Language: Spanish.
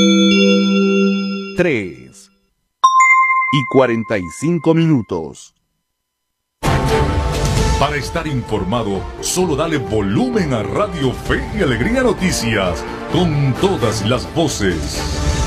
3:45. Para estar informado, solo dale volumen a Radio Fe y Alegría Noticias, con todas las voces.